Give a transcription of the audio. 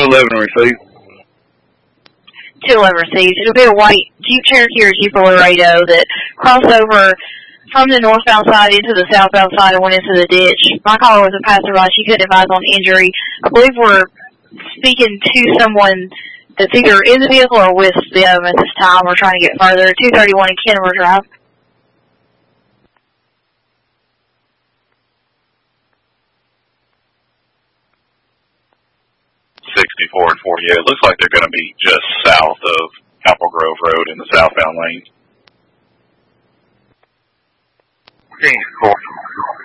211 receipt. 211 received. It'll be a white Jeep Cherokee or Jeep Laredo that crossed over from the northbound side into the southbound side and went into the ditch. My caller was a passerby. She couldn't advise on injury. I believe we're speaking to someone that's either in the vehicle or with them at this time. We're trying to get further. 231 in Kennemer Drive. 64 and 48. It looks like they're going to be just south of Apple Grove Road in the southbound lane.